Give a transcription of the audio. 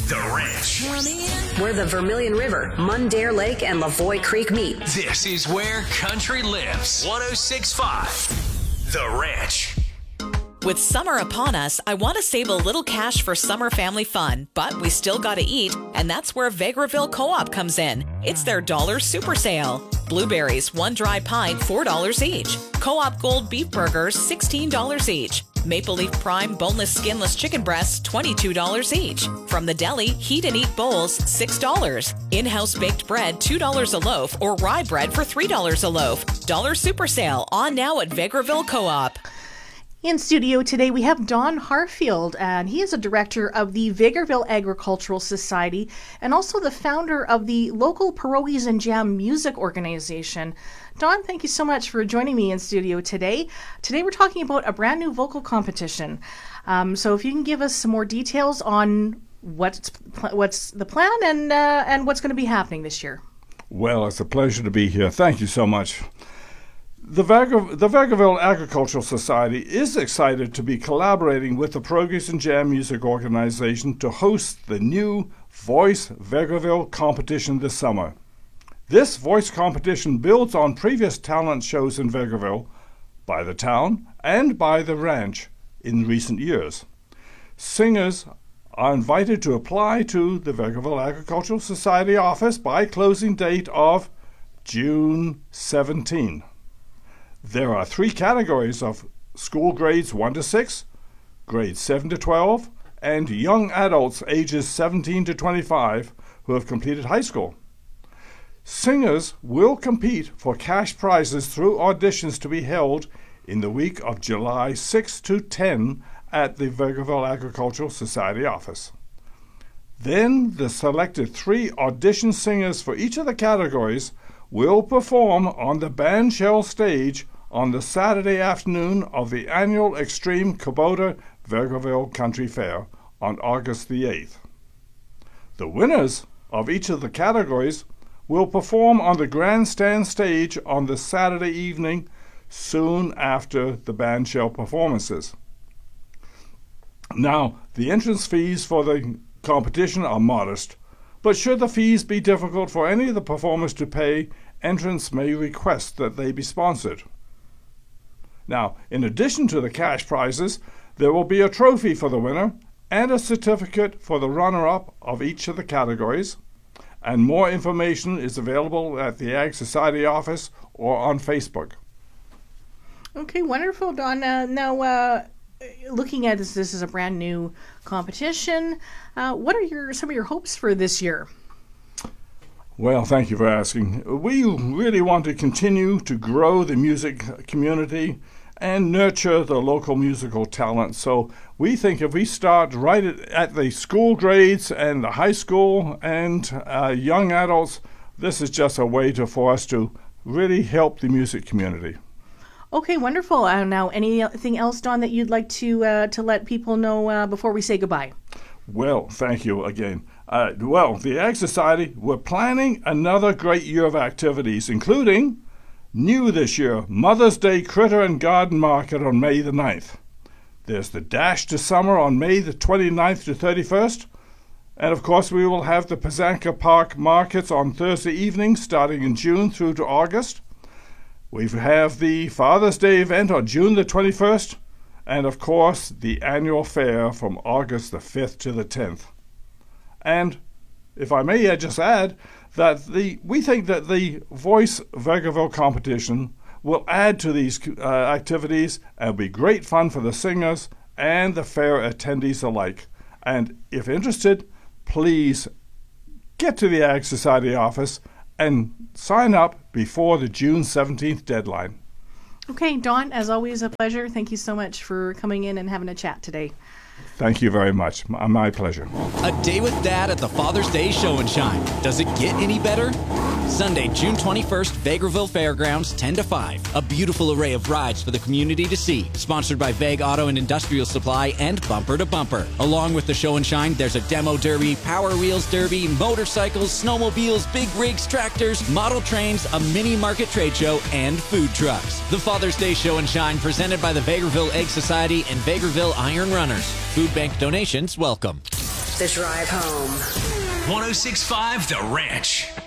The Ranch. Where the Vermilion River, Mundare Lake, and Lavoie Creek meet. This is where country lives. 106.5 The Ranch. With summer upon us, I want to save a little cash for summer family fun, but we still got to eat, and that's where Vegreville Co-op comes in. It's their dollar super sale. Blueberries, 1 dry pint, $4 each. Co-op Gold beef burgers, $16 each. Maple Leaf Prime boneless skinless chicken breasts, $22 each. From the deli, heat and eat bowls, $6. In-house baked bread, $2 a loaf, or rye bread for $3 a loaf. Dollar super sale on now at Vegreville Co-op. In studio today, we have Don Harfield, and he is a director of the Vegreville Agricultural Society and also the founder of the local Pierogies and Jam music organization. Don, thank you so much for joining me in studio today. Today we're talking about a brand new vocal competition. So if you can give us some more details on what's the plan and what's going to be happening this year. Well, it's a pleasure to be here. Thank you so much. The Vegreville Agricultural Society is excited to be collaborating with the Pierogies and Jam Music Organization to host the new Voice Vegreville competition this summer. This voice competition builds on previous talent shows in Vegreville by the town and by the ranch in recent years. Singers are invited to apply to the Vegreville Agricultural Society office by closing date of June 17. There are 3 categories of school grades 1 to 6, grades 7 to 12, and young adults ages 17 to 25 who have completed high school. Singers will compete for cash prizes through auditions to be held in the week of July 6 to 10 at the Vegreville Agricultural Society office. Then the selected 3 audition singers for each of the categories will perform on the bandshell stage on the Saturday afternoon of the annual Extreme Kubota Vegreville Country Fair on August the 8th. The winners of each of the categories will perform on the grandstand stage on the Saturday evening soon after the bandshell performances. Now, the entrance fees for the competition are modest, but should the fees be difficult for any of the performers to pay, entrants may request that they be sponsored. Now, in addition to the cash prizes, there will be a trophy for the winner and a certificate for the runner-up of each of the categories, and more information is available at the Ag Society office or on Facebook. Okay, wonderful, Don. Now, looking at this is a brand new competition. What are some of your hopes for this year? Well, thank you for asking. We really want to continue to grow the music community and nurture the local musical talent. So we think if we start right at the school grades and the high school and young adults, this is just a way for us to really help the music community. Okay, wonderful. Now, anything else, Don, that you'd like to let people know before we say goodbye? Well, thank you again. The Ag Society, we're planning another great year of activities, including, new this year, Mother's Day Critter and Garden Market on May the 9th. There's the Dash to Summer on May the 29th to 31st. And, of course, we will have the Pazanka Park Markets on Thursday evening, starting in June through to August. We have the Father's Day event on June the 21st. And, of course, the annual fair from August the 5th to the 10th. And if I may just add that we think that the Voice Vegreville competition will add to these activities and be great fun for the singers and the fair attendees alike. And if interested, please get to the Ag Society office and sign up before the June 17th deadline. Okay, Don, as always, a pleasure. Thank you so much for coming in and having a chat today. Thank you very much. My pleasure. A day with Dad at the Father's Day Show and Shine. Does it get any better? Sunday, June 21st, Vegreville Fairgrounds, 10 to 5. A beautiful array of rides for the community to see. Sponsored by Veg Auto and Industrial Supply and Bumper to Bumper. Along with the show and shine, there's a demo derby, Power Wheels derby, motorcycles, snowmobiles, big rigs, tractors, model trains, a mini market trade show, and food trucks. The Father's Day Show and Shine presented by the Vegreville Egg Society and Vegreville Iron Runners. Food bank donations welcome. The drive home. 1065 The Ranch.